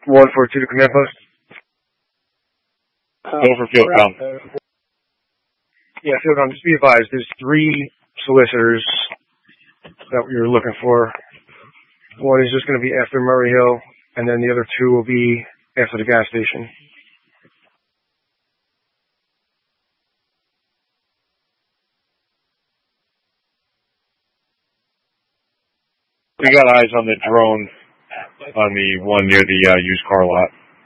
142 to command post. Go for field com. Yeah, field com. Just be advised, there's 3 solicitors that you're looking for. One is just going to be after Murray Hill, and then the other 2 will be after the gas station. We got eyes on the drone on the one near the used car lot.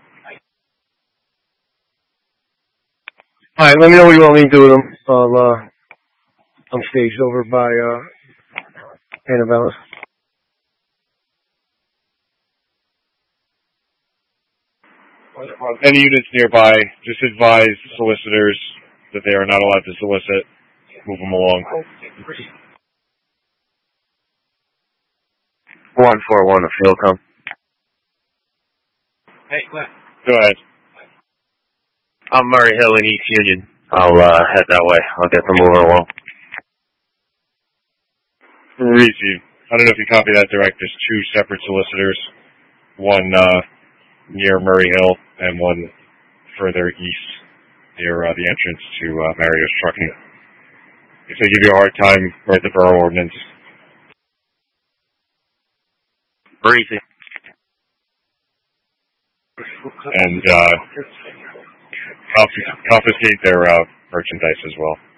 Alright, let me know what you want me to do with them. I'm staged over by Annabella. Any units nearby, just advise solicitors that they are not allowed to solicit. Move them along. 141 to field com. Hey, Cliff. Go ahead. I'm Murray Hill in East Union. I'll head that way. I'll get them moving along. Receive. I don't know if you copy that direct. There's 2 separate solicitors. One near Murray Hill and one further east near the entrance to Mario's Trucking. If they give you a hard time, write the borough ordinance. Breezy. And confiscate their merchandise as well.